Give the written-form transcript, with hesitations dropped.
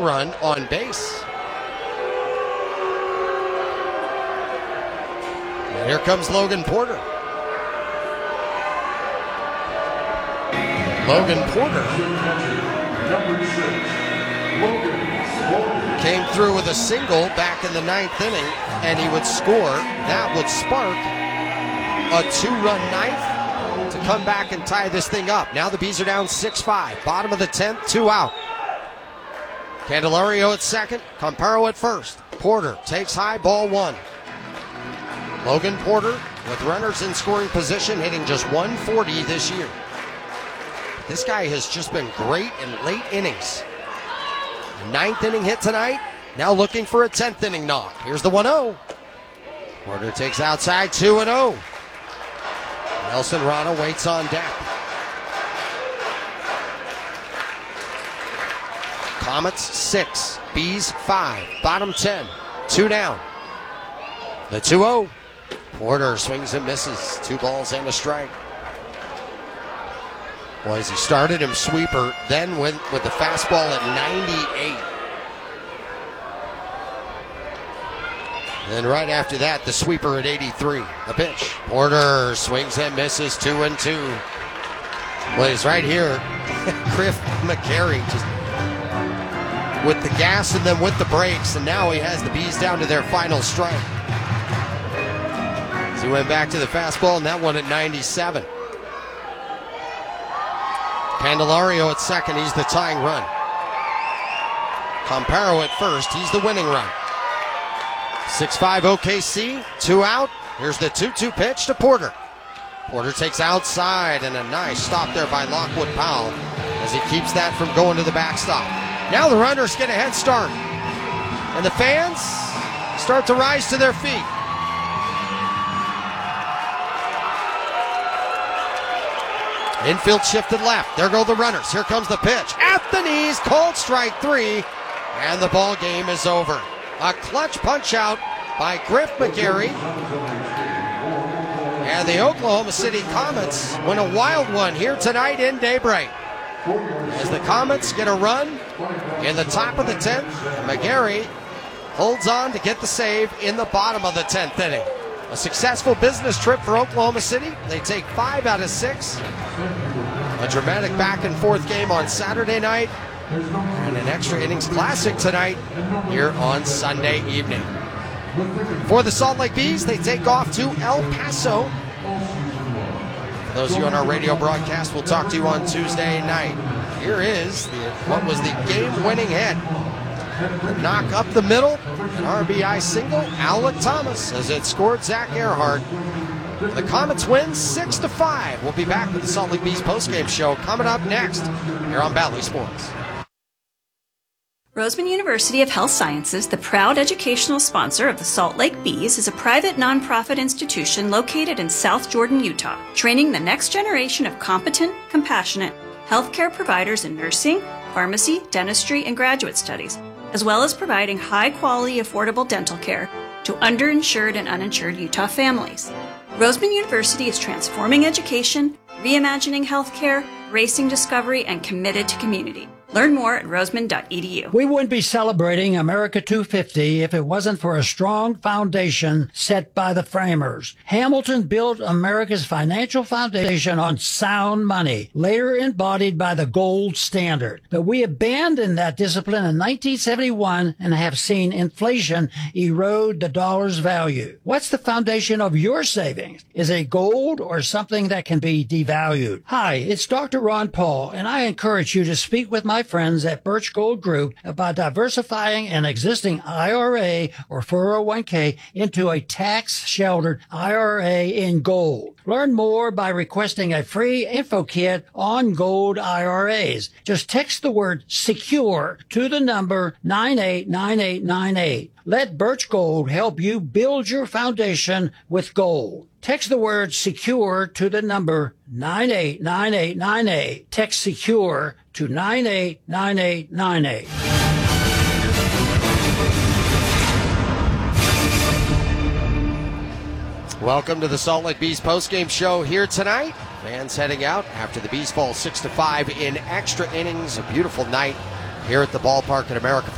run on base. And here comes Logan Porter. Logan Porter came through with a single back in the 9th inning, and he would score. That would spark a 2-run ninth to come back and tie this thing up. Now the Bees are down 6-5. Bottom of the 10th, 2 out. Candelario at second, Camparo at first. Porter takes high, ball 1. Logan Porter with runners in scoring position, hitting just 140 this year. This guy has just been great in late innings. 9th inning hit tonight, now looking for a 10th inning knock. Here's the 1-0. Porter takes outside, 2-0. Nelson Rana waits on deck. Comets 6, Bees 5, bottom 10, 2 down. The 2-0. Porter swings and misses, 2 balls and a strike. Well, as he started him sweeper, then went with the fastball at 98. Then right after that, the sweeper at 83. The pitch. Porter swings and misses, 2-2. Well, he's right here. Griff McGarry just with the gas and then with the brakes, and now he has the Bees down to their final strike. So he went back to the fastball, and that one at 97. Candelario at second, he's the tying run. Camparo at first, he's the winning run. 6-5 OKC, 2 out. Here's the 2-2 pitch to Porter. Porter takes outside, and a nice stop there by Lockwood Powell as he keeps that from going to the backstop. Now the runners get a head start, and the fans start to rise to their feet. Infield shifted left. There go the runners. Here comes the pitch. At the knees, called strike 3, and the ball game is over. A clutch punch out by Griff McGarry. And the Oklahoma City Comets win a wild one here tonight in daybreak. As the Comets get a run in the top of the 10th, McGarry holds on to get the save in the bottom of the 10th inning. A successful business trip for Oklahoma City. They take 5 out of 6. A dramatic back and forth game on Saturday night, and an extra innings classic tonight here on Sunday evening. For the Salt Lake Bees, they take off to El Paso. For those of you on our radio broadcast, we'll talk to you on Tuesday night. Here is what was the game-winning hit. The knock up the middle, an RBI single, Alec Thomas, as it scored Zach Earhart. The Comets win 6-5. We'll be back with the Salt Lake Bees postgame show coming up next here on Bally Sports. Roseman University of Health Sciences, the proud educational sponsor of the Salt Lake Bees, is a private nonprofit institution located in South Jordan, Utah, training the next generation of competent, compassionate healthcare providers in nursing, pharmacy, dentistry, and graduate studies, as well as providing high-quality, affordable dental care to underinsured and uninsured Utah families. Roseman University is transforming education, reimagining healthcare, racing discovery, and committed to community. Learn more at roseman.edu. We wouldn't be celebrating America 250 if it wasn't for a strong foundation set by the framers. Hamilton built America's financial foundation on sound money, later embodied by the gold standard. But we abandoned that discipline in 1971 and have seen inflation erode the dollar's value. What's the foundation of your savings? Is it gold or something that can be devalued? Hi, it's Dr. Ron Paul, and I encourage you to speak with my friends at Birch Gold Group about diversifying an existing IRA or 401k into a tax-sheltered IRA in gold. Learn more by requesting a free info kit on gold IRAs. Just text the word SECURE to the number 989898. Let Birch Gold help you build your foundation with gold. Text the word SECURE to the number 989898. Text SECURE to 989898. Welcome to the Salt Lake Bees postgame show here tonight. Fans heading out after the Bees fall 6-5 in extra innings. A beautiful night here at the ballpark at America